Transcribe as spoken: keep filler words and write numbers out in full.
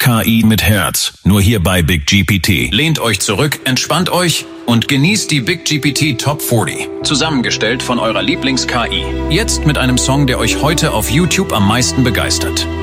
K I mit Herz. Nur hier bei Big G P T. Lehnt euch zurück, entspannt euch und genießt die Big G P T Top vierzig. Zusammengestellt von eurer Lieblings-K I. Jetzt mit einem Song, der euch heute auf YouTube am meisten begeistert.